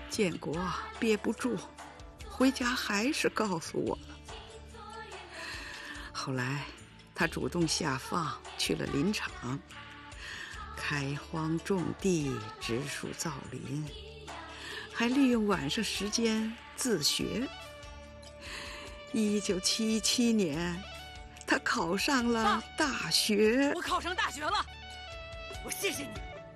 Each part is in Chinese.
建国憋不住，回家还是告诉我了。后来他主动下放去了林场，开荒种地，植树造林，还利用晚上时间自学。1977年，他考上了大学。 我考上大学了，我谢谢你。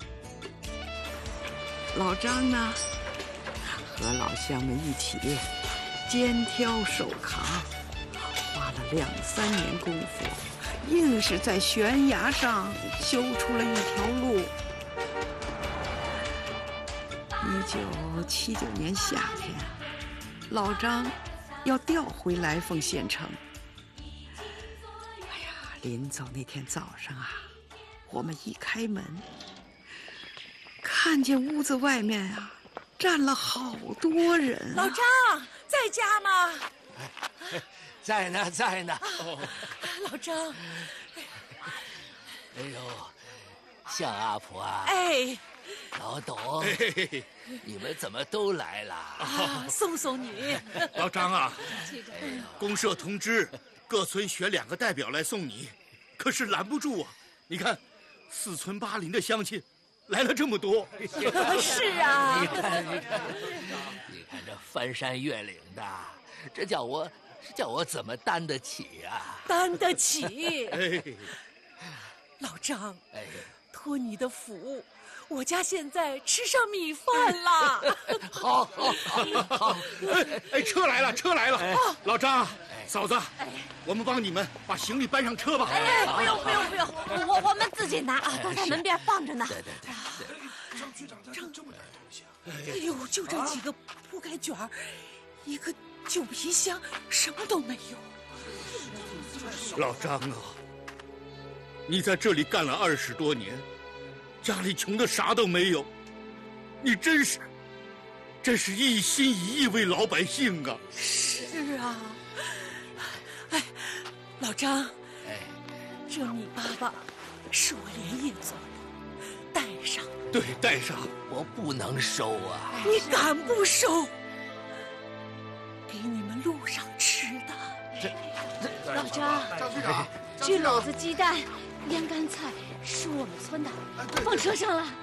老张呢，和老乡们一起肩挑手扛，花了2、3年功夫，硬是在悬崖上修出了一条路。1979年夏天，老张要调回来凤县城。哎呀，临走那天早上啊，我们一开门，看见屋子外面啊站了好多人老张在家吗？ 在呢，在呢。 老张， 哎呦，向阿婆啊！ 哎， 老董，你们怎么都来了？ 送送你。 老张啊，公社通知各村选2个代表来送你，可是拦不住啊！你看，4村8邻的乡亲来了这么多。 是啊， 你看这翻山越岭的，这叫我怎么担得起啊？ 担得起。 哎， 老张， 哎， 托你的福，我家现在吃上米饭了。 好。 哎，车来了，车来了！老张，嫂子，我们帮你们把行李搬上车吧。 哎，不用，我们自己拿啊，都在门边放着呢。 对。 张局长这么点东西啊！ 哎呦，就这几个铺盖卷儿，一个旧皮箱，什么都没有。 老张啊，你在这里干了20多年，家里穷的啥都没有，你真是一心一意为老百姓啊！ 是啊，哎，老张， 哎， 这米粑粑是我连夜做的，带上。 对，带上。 我不能收啊！ 你敢不收？给你们路上吃的。 老张，这篓子鸡蛋、腌干菜是我们村的，放车上了。